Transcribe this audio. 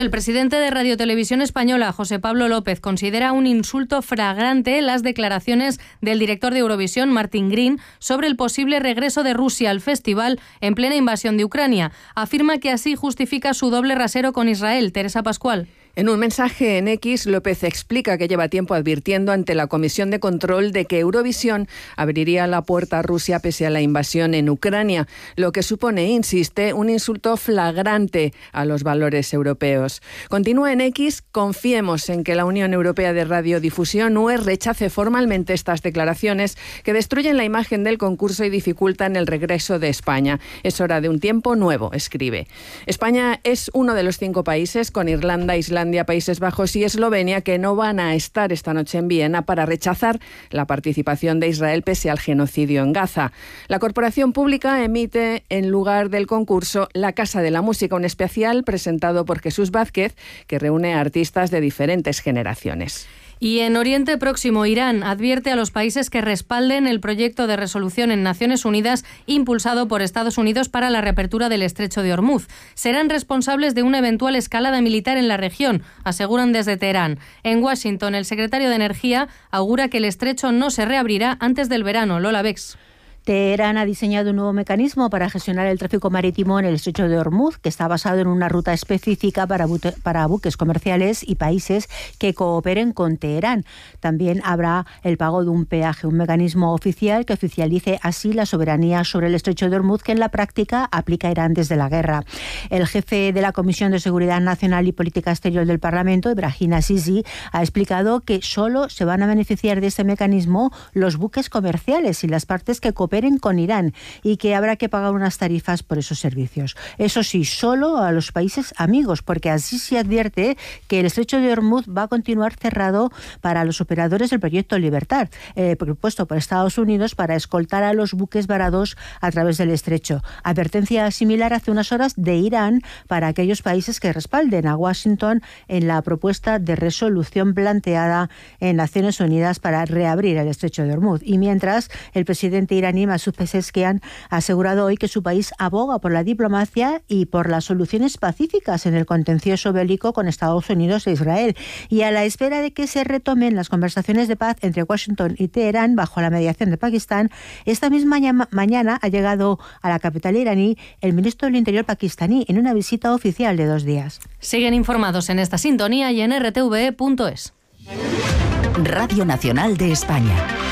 El presidente de Radio Televisión Española, José Pablo López, considera un insulto flagrante las declaraciones del director de Eurovisión, Martin Green, sobre el posible regreso de Rusia al festival en plena invasión de Ucrania. Afirma que así justifica su doble rasero con Israel. Teresa Pascual. En un mensaje en X, López explica que lleva tiempo advirtiendo ante la Comisión de Control de que Eurovisión abriría la puerta a Rusia pese a la invasión en Ucrania, lo que supone, insiste, un insulto flagrante a los valores europeos. Continúa en X: confiemos en que la Unión Europea de Radiodifusión, UE, rechace formalmente estas declaraciones que destruyen la imagen del concurso y dificultan el regreso de España. Es hora de un tiempo nuevo, escribe. España es uno de los 5 países, con Irlanda, Islandia, Países Bajos y Eslovenia, que no van a estar esta noche en Viena para rechazar la participación de Israel pese al genocidio en Gaza. La corporación pública emite, en lugar del concurso, La Casa de la Música, un especial presentado por Jesús Vázquez, que reúne a artistas de diferentes generaciones. Y en Oriente Próximo, Irán advierte a los países que respalden el proyecto de resolución en Naciones Unidas impulsado por Estados Unidos para la reapertura del estrecho de Hormuz. Serán responsables de una eventual escalada militar en la región, aseguran desde Teherán. En Washington, el secretario de Energía augura que el estrecho no se reabrirá antes del verano. Lola Bex. Teherán ha diseñado un nuevo mecanismo para gestionar el tráfico marítimo en el estrecho de Hormuz, que está basado en una ruta específica para buques comerciales y países que cooperen con Teherán. También habrá el pago de un peaje, un mecanismo oficial que oficialice así la soberanía sobre el estrecho de Hormuz, que en la práctica aplica Irán desde la guerra. El jefe de la Comisión de Seguridad Nacional y Política Exterior del Parlamento, Ibrahim Azizi, ha explicado que solo se van a beneficiar de este mecanismo los buques comerciales y las partes que cooperen con Irán, y que habrá que pagar unas tarifas por esos servicios. Eso sí, solo a los países amigos, porque así se advierte que el estrecho de Hormuz va a continuar cerrado para los operadores del proyecto Libertad, propuesto por Estados Unidos para escoltar a los buques varados a través del estrecho. Advertencia similar hace unas horas de Irán para aquellos países que respalden a Washington en la propuesta de resolución planteada en Naciones Unidas para reabrir el estrecho de Hormuz. Y mientras, el presidente iraní Masoud Pezeshkian ha asegurado hoy que su país aboga por la diplomacia y por las soluciones pacíficas en el contencioso bélico con Estados Unidos e Israel, y a la espera de que se retomen las conversaciones de paz entre Washington y Teherán bajo la mediación de Pakistán. Esta misma mañana ha llegado a la capital iraní el ministro del Interior pakistaní en una visita oficial de 2 días. Siguen informados en esta sintonía y en rtve.es. Radio Nacional de España.